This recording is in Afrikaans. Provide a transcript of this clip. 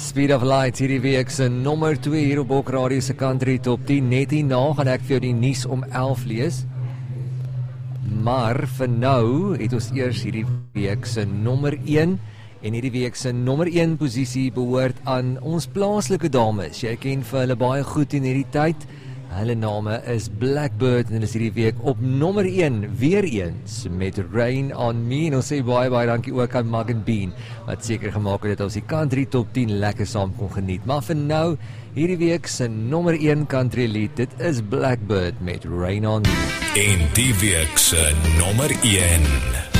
Speed of Light hierdie week se nommer 2 hier op Bok Radio se Country Top 10. Net hierna gaan ek vir jou die nuus om 11 lees. Maar vir nou het ons eers hierdie week se nommer 1 en hierdie week se nommer 1 posisie behoort aan ons plaaslike dames. Jy ken vir hulle baie goed in hierdie tyd. Hulle name is Blackbird en hulle is hierdie week op nommer 1 weer eens met Rain on Me. En ons sê baie dankie ook aan Mug and Bean wat seker gemaak het dat ons die Country Top 10 lekker saam kon geniet. Maar vir nou, hierdie week se nommer 1 country lied, dit is Blackbird met Rain on Me. En die week se nommer 1